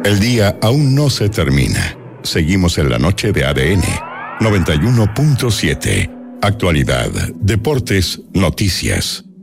El día aún no se termina. Seguimos en la noche de ADN 91.7. Actualidad, deportes, noticias.